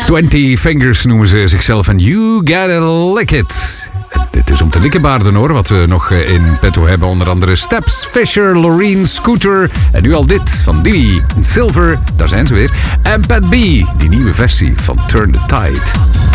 20 Fingers noemen ze zichzelf en You Gotta Lick It. Dit is om te likkenbaarden hoor, wat we nog in petto hebben. Onder andere Steps, Fisher, Loreen, Scooter. En nu al dit van Diddy, Silver, daar zijn ze weer. En Pat B, die nieuwe versie van Turn the Tide.